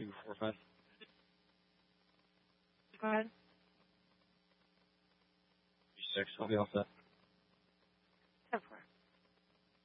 245. Go ahead. 36. I'll be all set.